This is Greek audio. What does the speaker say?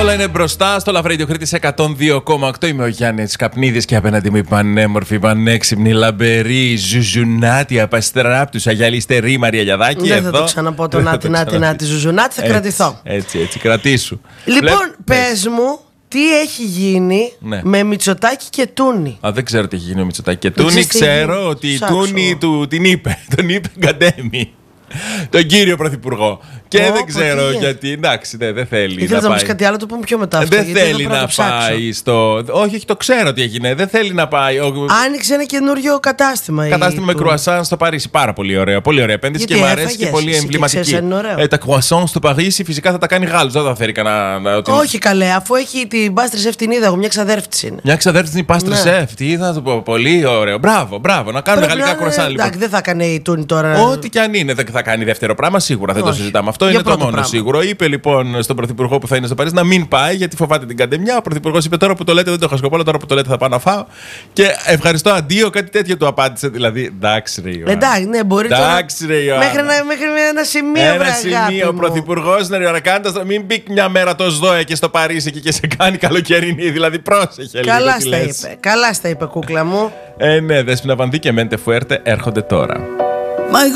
Όλα είναι μπροστά στο Love Radio Κρήτης 102,8. Είμαι ο Γιάννης Καπνίδης και απέναντι μου η πανέμορφη, πανέξυπνη, λαμπερή, ζουζουνάτη, απαστράπτουσα, γυαλιστερή Μαρία Λιαδάκη. Δεν θα το ξαναπώ το νάτι, ζουζουνάτι, θα κρατηθώ. Έτσι, κρατήσου. Λοιπόν, πες μου, τι έχει γίνει με Μητσοτάκη και Τούνη. Δεν ξέρω τι έχει γίνει με Μητσοτάκη και Τούνη. Ξέρω ότι η Τούνη την είπε. Τον είπε Γκαντέμι. Τον κύριο Πρωθυπουργό. Και δεν ξέρω γιατί. Εντάξει, δεν θέλει. Ήθελα να πει κάτι άλλο, το πούμε πιο μετά. Δεν θέλει να πάει στο. Όχι, το ξέρω τι έγινε. Δεν θέλει να πάει. Άνοιξε ένα καινούριο κατάστημα. Κατάστημα με κρουασάν στο Παρίσι. Πάρα πολύ ωραίο. Πολύ ωραία επένδυση και μου αρέσει και πολύ εμβληματική. Τα κρουασάν στο Παρίσι φυσικά θα τα κάνει Γάλλος. Δεν θα φέρει κανένα. Όχι καλέ, αφού έχει την Πάστρε Σεφ την είδα εγώ. Μια ξαδέρφη είναι. Μια ξαδέρφη είναι η Πάστρε Σεφ. Τι θα το πω. Πολύ ωραίο. Μπράβο. Να κάνουμε γαλλικά κρουασάν λοιπόν. Δεν θα κάνει η Τούνη τώρα. Ό,τι και αν είναι. Δεν θα κάνει δεύτερο πράγμα σίγουρα. Δεν το συζητάμε. Αυτό είναι το μόνο σίγουρο. Είπε λοιπόν στον Πρωθυπουργό που θα είναι στο Παρίσι να μην πάει γιατί φοβάται την καντεμιά. Ο Πρωθυπουργός είπε τώρα που το λέτε δεν το είχα σκοπό, τώρα που το λέτε θα πάω να φάω. Και ευχαριστώ, αντίο, κάτι τέτοιο του απάντησε. Δηλαδή, εντάξει ρε Ιωάννη. Εντάξει, ναι, μπορεί μέχρι ένα σημείο. Ένα σημείο ο Πρωθυπουργός να ριωρακάντα να μην μπει μια μέρα το ΣΔΟΕ και στο Παρίσι και σε κάνει καλοκαιρινή. Δηλαδή, πρόσεχε λίγο. Καλά στα είπε, κούκλα μου. Ναι, Δέσποινα Βανδύ και Μέντε Φουέρτε έρχονται τώρα.